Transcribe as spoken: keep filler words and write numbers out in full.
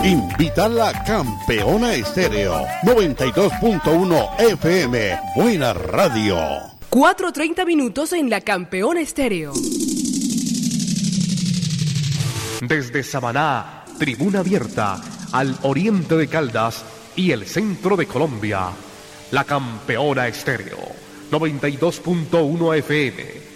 Invita la Campeona Estéreo noventa y dos punto uno F M. Buena radio. cuatro treinta minutos en la Campeona Estéreo. Desde Samaná, tribuna abierta al oriente de Caldas y el centro de Colombia. La Campeona Estéreo noventa y dos punto uno F M.